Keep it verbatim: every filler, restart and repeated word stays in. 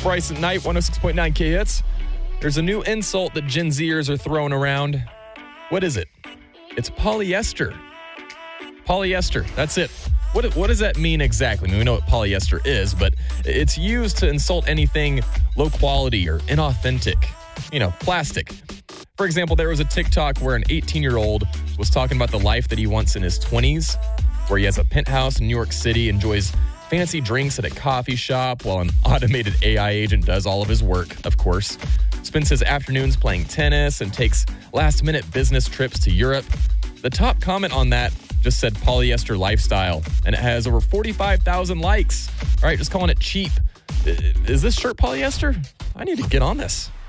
Bryce at Night, one oh six point nine K Hits. There's a new insult that Gen Zers are throwing around. What is it? It's polyester. Polyester, that's it. What, what does that mean exactly? I mean, we know what polyester is, but it's used to insult anything low quality or inauthentic. You know, plastic. For example, there was a TikTok where an eighteen-year-old was talking about the life that he wants in his twenties, where he has a penthouse in New York City, enjoys fancy drinks at a coffee shop while an automated A I agent does all of his work, of course. Spends his afternoons playing tennis and takes last-minute business trips to Europe. The top comment on that just said polyester lifestyle, and it has over forty-five thousand likes. All right, just calling it cheap. Is this shirt polyester? I need to get on this.